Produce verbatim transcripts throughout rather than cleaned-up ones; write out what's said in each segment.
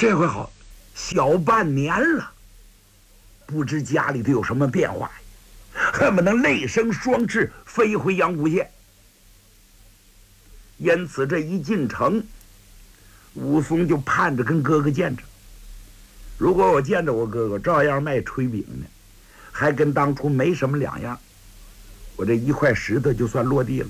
这回好，小半年了，不知家里头有什么变化，恨不能泪生双翅飞回阳谷县。因此这一进城，武松就盼着跟哥哥见着。如果我见着我哥哥照样卖炊饼呢，还跟当初没什么两样，我这一块石头就算落地了。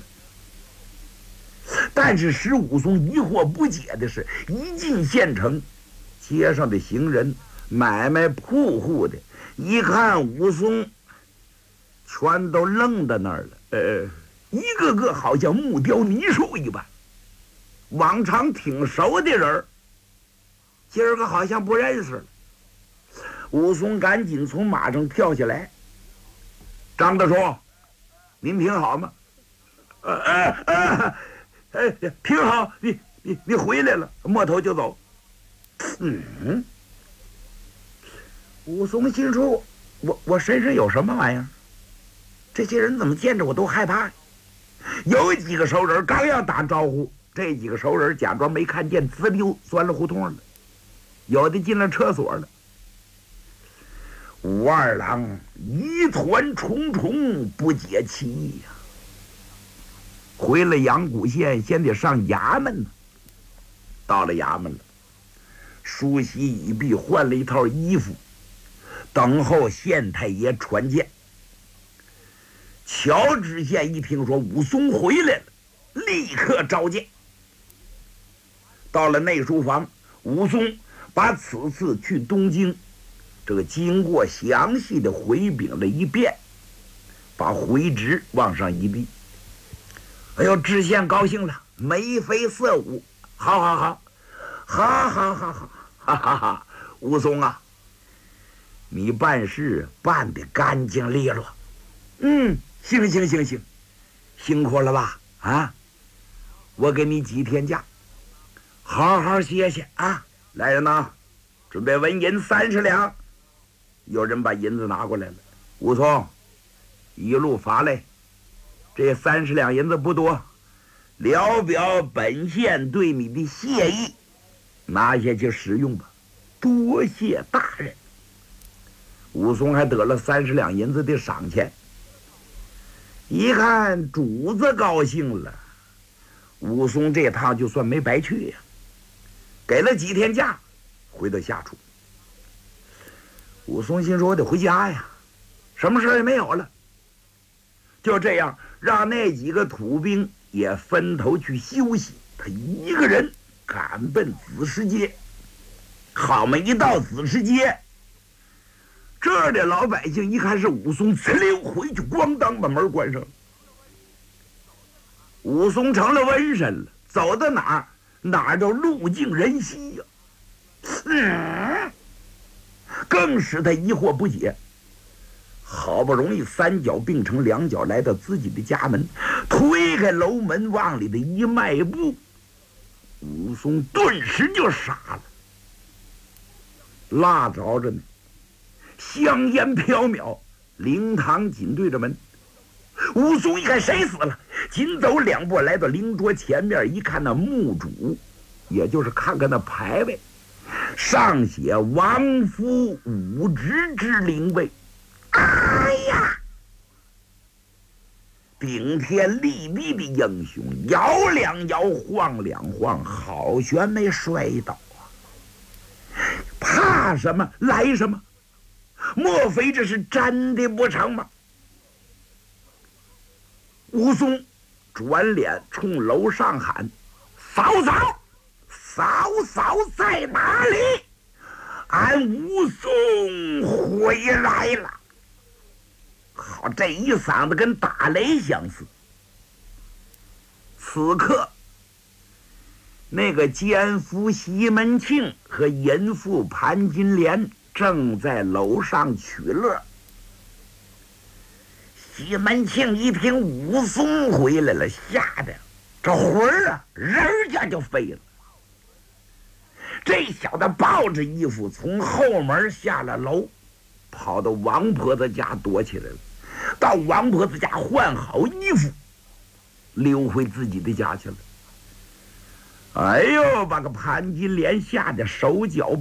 但是使武松疑惑不解的是，一进县城，街上的行人、买卖铺户的，一看武松，全都愣在那儿了。呃，一个个好像木雕泥塑一般。往常挺熟的人，今儿个好像不认识了。武松赶紧从马上跳下来：“张大叔，您挺好吗？”“呃呃呃。”哎，挺好，你你你回来了，摸头就走。嗯，武松心说，我我身上有什么玩意儿？这些人怎么见着我都害怕？有几个熟人刚要打招呼，这几个熟人假装没看见，滋溜钻了胡同了，有的进了厕所了。武二郎疑团重重，不解其意呀。回了阳谷县，先得上衙门呢。到了衙门了，梳洗已毕，换了一套衣服，等候县太爷传见。乔知县一听说武松回来了，立刻召见。到了内书房，武松把此次去东京这个经过详细的回禀了一遍，把回执往上一递。哎呦，知县高兴了，眉飞色舞。好好好，好好好好，哈哈哈！武松啊，你办事办得干净利落。嗯，行行行行，辛苦了吧？啊，我给你几天假，好好歇歇啊！来人呐，准备纹银三十两。有人把银子拿过来了。武松一路乏累。这三十两银子不多，聊表本县对你的谢意，拿下去使用吧。多谢大人。武松还得了三十两银子的赏钱。一看主子高兴了，武松这趟就算没白去呀。给了几天假，回到下处。武松心说：“我得回家呀，什么事也没有了。”就这样，让那几个土兵也分头去休息，他一个人赶奔子时街。好嘛，一到子时街，这儿的老百姓一看是武松，呲溜回去，咣当把门关上。武松成了瘟神了，走到哪儿哪儿都路尽人稀呀、啊嗯，更使他疑惑不解。好不容易三脚并成两脚来到自己的家门，推开楼门往里的一迈步，武松顿时就傻了。蜡着着呢，香烟飘渺，灵堂紧对着门。武松一看谁死了，紧走两步来到灵桌前面，一看那墓主，也就是看看那牌位，上写王夫武直之灵位。哎呀！顶天立地的英雄，摇两摇，晃两晃，好悬没摔倒啊！怕什么？来什么？莫非这是真的不成吗？武松转脸冲楼上喊：“嫂嫂，嫂嫂在哪里？俺武松回来了！”好，这一嗓子跟打雷相似。此刻，那个奸夫西门庆和淫妇潘金莲正在楼上取乐。西门庆一听武松回来了，吓得这魂儿啊，人家就飞了。这小子抱着衣服从后门下了楼，跑到王婆子家躲起来了。到王婆子家换好衣服，溜回自己的家去了。哎呦，把个潘金莲吓得手脚